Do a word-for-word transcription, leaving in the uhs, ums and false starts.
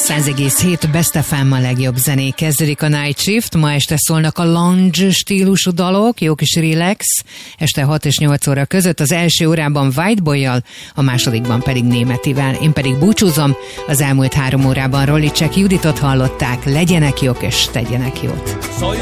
száz egész hét Best ef em, a legjobb zenék. Kezdődik a Night Shift, ma este szólnak a lounge stílusú dalok, jó kis relax, este hat és nyolc óra között, az első órában White Boy-jal, a másodikban pedig Németivel. Én pedig búcsúzom, az elmúlt három órában Rollicek Juditot hallották, legyenek jók és tegyenek jót.